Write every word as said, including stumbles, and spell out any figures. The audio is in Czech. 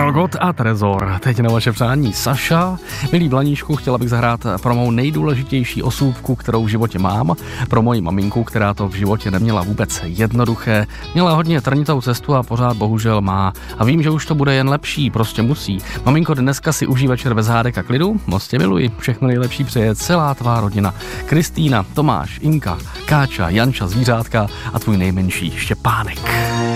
Margot a Trezor. Teď na vaše přání Saša. Milý Blaníšku, chtěla bych zahrát pro mou nejdůležitější osůbku, kterou v životě mám. Pro moji maminku, která to v životě neměla vůbec jednoduché. Měla hodně trnitou cestu a pořád bohužel má. A vím, že už to bude jen lepší, prostě musí. Maminko, dneska si užij večer bez hádek a klidu. Moc tě miluji. Všechno nejlepší přeje celá tvá rodina. Kristýna, Tomáš, Inka, Káča, Janča, zvířátka a tvůj nejmenší Štěpánek.